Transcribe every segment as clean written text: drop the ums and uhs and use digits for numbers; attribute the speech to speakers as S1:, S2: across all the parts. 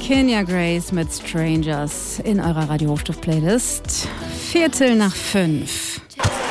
S1: Kenya Grace mit Strangers in eurer Radio Hochstift-Playlist. 4:45.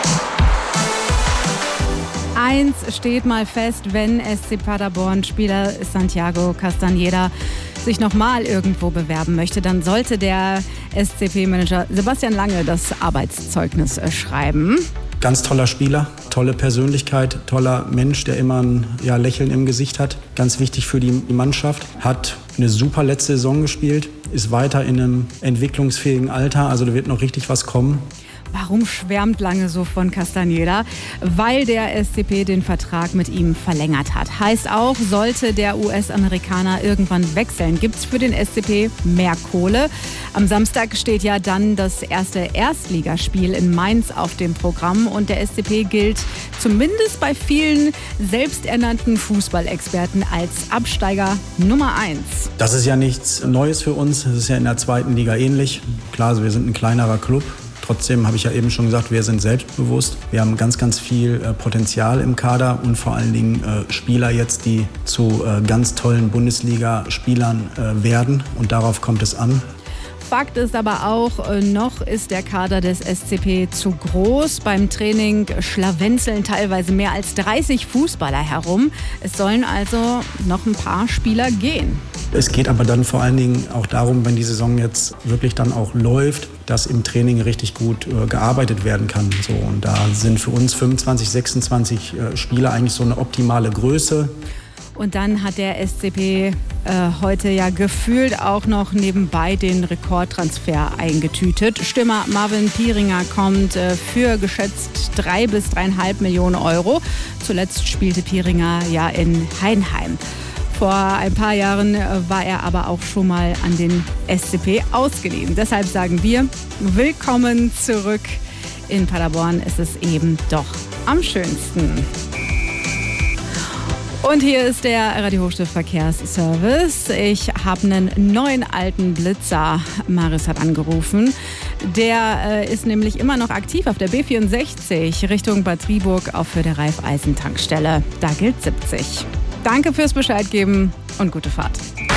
S1: Eins steht mal fest, wenn SC Paderborn-Spieler Santiago Castañeda sich nochmal irgendwo bewerben möchte, dann sollte der SCP-Manager Sebastian Lange das Arbeitszeugnis schreiben.
S2: Ganz toller Spieler, tolle Persönlichkeit, toller Mensch, der immer ein Lächeln im Gesicht hat. Ganz wichtig für die Mannschaft. Hat eine super letzte Saison gespielt, ist weiter in einem entwicklungsfähigen Alter, also da wird noch richtig was kommen.
S1: Warum schwärmt Lange so von Castañeda? Weil der SCP den Vertrag mit ihm verlängert hat. Heißt auch, sollte der US-Amerikaner irgendwann wechseln, gibt es für den SCP mehr Kohle. Am Samstag steht ja dann das erste Erstligaspiel in Mainz auf dem Programm und der SCP gilt zumindest bei vielen selbsternannten Fußballexperten als Absteiger Nummer 1.
S2: Das ist ja nichts Neues für uns. Das ist ja in der zweiten Liga ähnlich. Klar, wir sind ein kleinerer Club. Trotzdem habe ich ja eben schon gesagt, wir sind selbstbewusst. Wir haben ganz, ganz viel Potenzial im Kader und vor allen Dingen Spieler jetzt, die zu ganz tollen Bundesliga-Spielern werden. Und darauf kommt es an.
S1: Fakt ist aber auch, noch ist der Kader des SCP zu groß. Beim Training schlawenzeln teilweise mehr als 30 Fußballer herum. Es sollen also noch ein paar Spieler gehen.
S2: Es geht aber dann vor allen Dingen auch darum, wenn die Saison jetzt wirklich dann auch läuft, dass im Training richtig gut gearbeitet werden kann. So, und da sind für uns 25, 26 Spieler eigentlich so eine optimale Größe.
S1: Und dann hat der SCP heute ja gefühlt auch noch nebenbei den Rekordtransfer eingetütet. Stürmer Marvin Pieringer kommt für geschätzt 3 bis 3,5 Millionen Euro. Zuletzt spielte Pieringer ja in Heidenheim. Vor ein paar Jahren war er aber auch schon mal an den SCP ausgeliehen. Deshalb sagen wir, willkommen zurück in Paderborn. Es ist eben doch am schönsten. Und hier ist der Radio Hochstift Verkehrsservice. Ich habe einen neuen alten Blitzer. Maris hat angerufen. Der ist nämlich immer noch aktiv auf der B64 Richtung Bad Driburg auf für der Raiffeisen-Tankstelle. Da gilt 70. Danke fürs Bescheid geben und gute Fahrt.